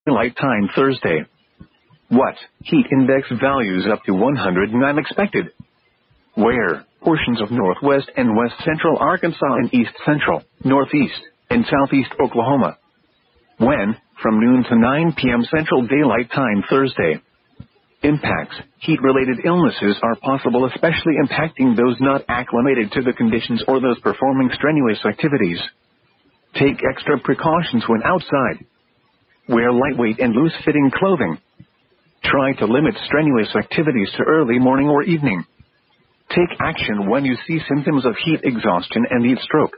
Daylight time Thursday. What? Heat index values up to 109 expected. Where? Portions of northwest and west central Arkansas and east central, northeast, and southeast Oklahoma. When? From noon to 9 p.m. Central Daylight Time Thursday. Impacts. Heat-related illnesses are possible, especially impacting those not acclimated to the conditions or those performing strenuous activities. Take extra precautions when outside. Wear lightweight and loose-fitting clothing. Try to limit strenuous activities to early morning or evening. Take action when you see symptoms of heat exhaustion and heat stroke.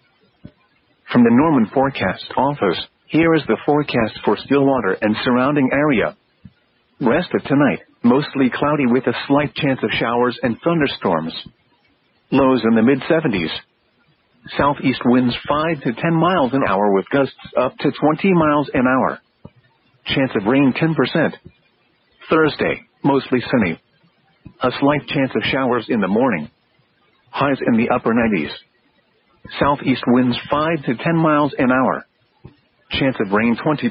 From the Norman Forecast Office, here is the forecast for Stillwater and surrounding area. Rest of tonight, mostly cloudy with a slight chance of showers and thunderstorms. Lows in the mid-70s. Southeast winds 5 to 10 miles an hour with gusts up to 20 miles an hour. Chance of rain 10%. Thursday, mostly sunny. A slight chance of showers in the morning. Highs in the upper 90s. Southeast winds 5 to 10 miles an hour. Chance of rain 20%.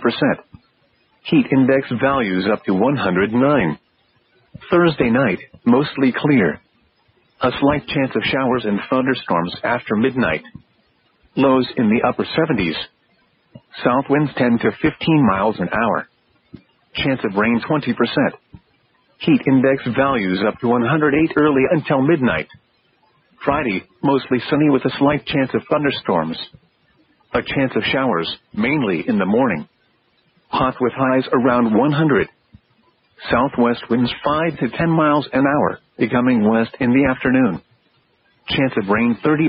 Heat index values up to 109. Thursday night, mostly clear. A slight chance of showers and thunderstorms after midnight. Lows in the upper 70s. South winds 10 to 15 miles an hour. Chance of rain 20%. Heat index values up to 108 early until midnight. Friday, mostly sunny with a slight chance of thunderstorms. A chance of showers, mainly in the morning. Hot with highs around 100. Southwest winds 5 to 10 miles an hour, becoming west in the afternoon. Chance of rain 30%.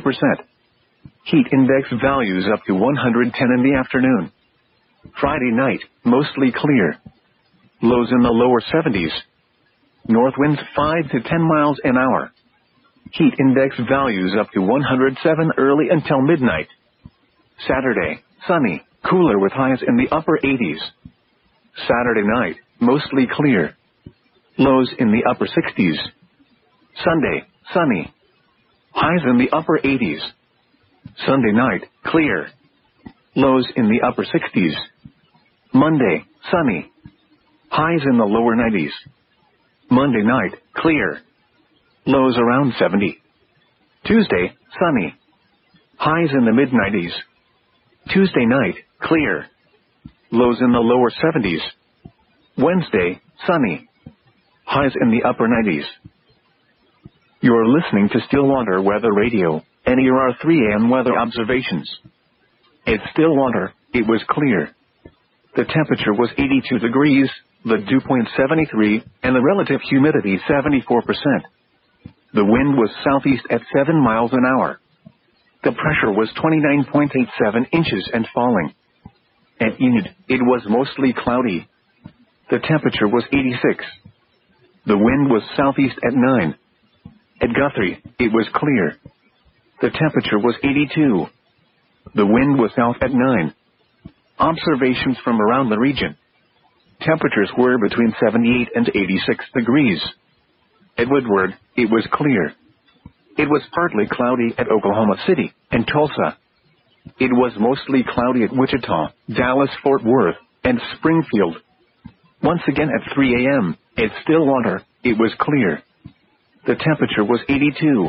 Heat index values up to 110 in the afternoon. Friday night, mostly clear. Lows in the lower 70s. North winds 5 to 10 miles an hour. Heat index values up to 107 early until midnight. Saturday, sunny, cooler with highs in the upper 80s. Saturday night, mostly clear. Lows in the upper 60s. Sunday, sunny. Highs in the upper 80s. Sunday night, clear. Lows in the upper 60s. Monday, sunny. Highs in the lower 90s. Monday night, clear. Lows around 70. Tuesday, sunny. Highs in the mid-90s. Tuesday night, clear. Lows in the lower 70s. Wednesday, sunny. Highs in the upper 90s. You're listening to Stillwater Weather Radio, and here are 3 a.m. weather observations. At Stillwater, it was clear. The temperature was 82 degrees, the dew point 73, and the relative humidity 74%. The wind was southeast at 7 miles an hour. The pressure was 29.87 inches and falling. At Enid, it was mostly cloudy. The temperature was 86. The wind was southeast at 9. At Guthrie, it was clear. The temperature was 82. The wind was south at 9. Observations from around the region. Temperatures were between 78 and 86 degrees. At Woodward, it was clear. It was partly cloudy at Oklahoma City and Tulsa. It was mostly cloudy at Wichita, Dallas-Fort Worth, and Springfield. Once again at 3 a.m., at Stillwater, it was clear. The temperature was 82.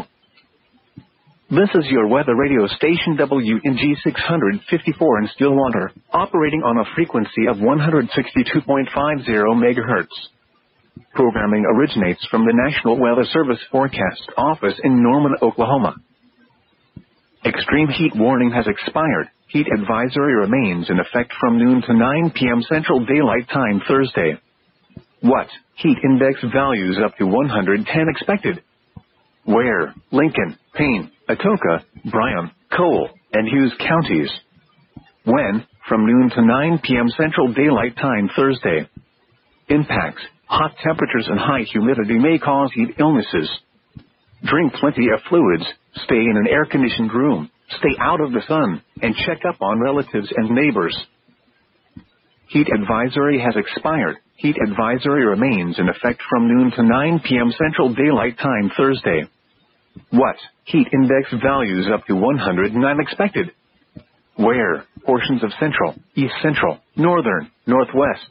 This is your weather radio station WNG 654 in Stillwater, operating on a frequency of 162.50 megahertz. Programming originates from the National Weather Service Forecast Office in Norman, Oklahoma. Extreme heat warning has expired. Heat advisory remains in effect from noon to 9 p.m. Central Daylight Time Thursday. What? Heat index values up to 110 expected. Where? Lincoln, Payne, Atoka, Bryan, Cole, and Hughes counties. When? From noon to 9 p.m. Central Daylight Time Thursday. Impacts. Hot temperatures and high humidity may cause heat illnesses. Drink plenty of fluids, stay in an air-conditioned room, stay out of the sun, and check up on relatives and neighbors. Heat advisory has expired. Heat advisory remains in effect from noon to 9 p.m. Central Daylight Time Thursday. What? Heat index values up to 109 expected. Where? Portions of central, east central, northern, northwest,